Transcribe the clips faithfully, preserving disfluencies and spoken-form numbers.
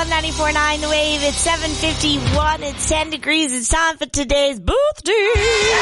on ninety-four point nine The Wave. It's seven fifty-one. It's ten degrees. It's time for today's birthday.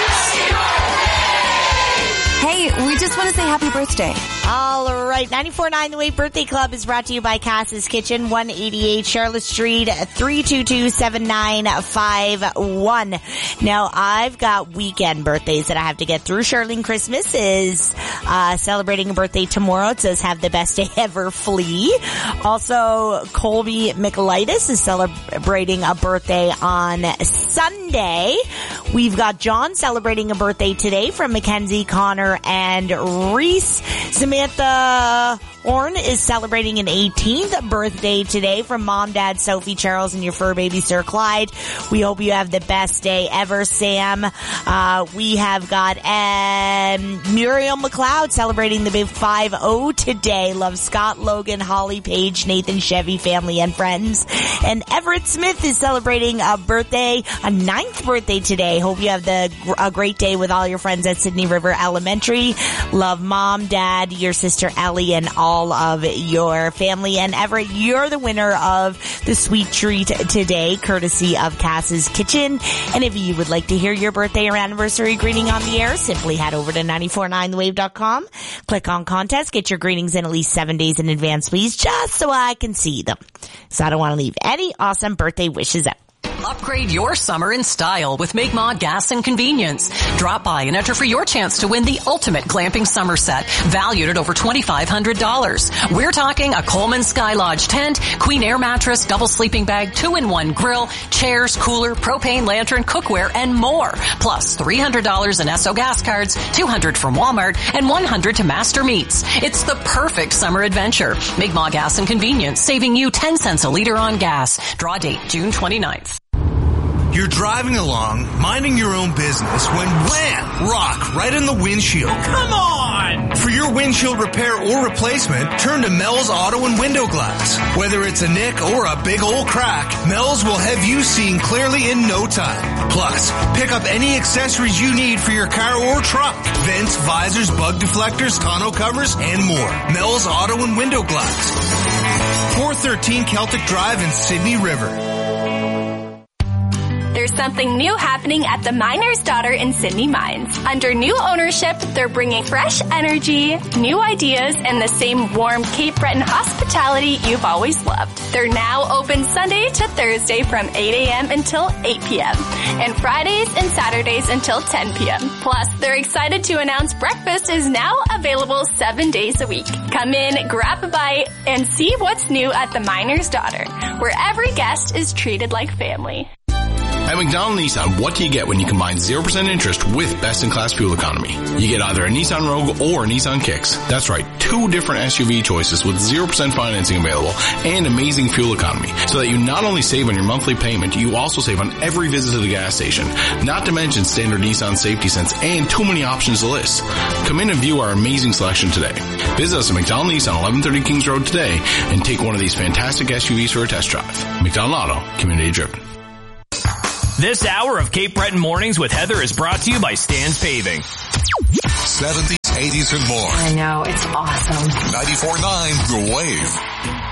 Hey, we just want to say happy birthday. All right. ninety-four point nine The Wave Birthday Club is brought to you by Cass's Kitchen, one eighty-eight Charlotte Street, three two two, seven nine five one. Now, I've got weekend birthdays that I have to get through. Charlene Christmas is uh celebrating a birthday tomorrow. It says, have the best day ever, Flea. Also, Colby Michaelitis is celebrating a birthday on Sunday. We've got John celebrating a birthday today from Mackenzie, Connor, and Reese. Samantha Horn is celebrating an eighteenth birthday today from Mom, Dad, Sophie, Charles, and your fur baby, Sir Clyde. We hope you have the best day ever, Sam. Uh, we have got um, Muriel McLeod celebrating the big five oh today. Love Scott, Logan, Holly, Paige, Nathan, Chevy, family, and friends. And Everett Smith is celebrating a birthday, a ninth birthday today. Hope you have the a great day with all your friends at Sydney River Elementary. Love Mom, Dad, your sister Ellie, and all of your family. And Everett, you're the winner of the sweet treat today, courtesy of Cass's Kitchen. And if you would like to hear your birthday or anniversary greeting on the air, simply head over to nine four nine the wave dot com. Click on contest. Get your greetings in at least seven days in advance, please, just so I can see them. So I don't want to leave any awesome birthday wishes out. Upgrade your summer in style with Mi'kmaq Gas and Convenience. Drop by and enter for your chance to win the ultimate glamping summer set, valued at over twenty-five hundred dollars. We're talking a Coleman Sky Lodge tent, Queen Air mattress, double sleeping bag, two-in-one grill, chairs, cooler, propane lantern, cookware, and more. Plus three hundred dollars in Esso gas cards, two hundred dollars from Walmart, and one hundred dollars to Master Meats. It's the perfect summer adventure. Mi'kmaq Gas and Convenience, saving you ten cents a liter on gas. Draw date June twenty-ninth. You're driving along, minding your own business, when wham! Rock right in the windshield. Come on! For your windshield repair or replacement, turn to Mel's Auto and Window Glass. Whether it's a nick or a big old crack, Mel's will have you seeing clearly in no time. Plus, pick up any accessories you need for your car or truck. Vents, visors, bug deflectors, tonneau covers, and more. Mel's Auto and Window Glass. four thirteen Celtic Drive in Sydney River. There's something new happening at the Miner's Daughter in Sydney Mines. Under new ownership, they're bringing fresh energy, new ideas, and the same warm Cape Breton hospitality you've always loved. They're now open Sunday to Thursday from eight a.m. until eight p.m. and Fridays and Saturdays until ten p.m. Plus, they're excited to announce breakfast is now available seven days a week. Come in, grab a bite, and see what's new at the Miner's Daughter, where every guest is treated like family. At McDonald Nissan, what do you get when you combine zero percent interest with best-in-class fuel economy? You get either a Nissan Rogue or a Nissan Kicks. That's right, two different S U V choices with zero percent financing available and amazing fuel economy, so that you not only save on your monthly payment, you also save on every visit to the gas station. Not to mention standard Nissan safety sense and too many options to list. Come in and view our amazing selection today. Visit us at McDonald Nissan, eleven thirty Kings Road today and take one of these fantastic S U Vs for a test drive. McDonald Auto, community driven. This hour of Cape Breton Mornings with Heather is brought to you by Stan's Paving. seventies, eighties, and more. I know, it's awesome. ninety-four point nine The Wave.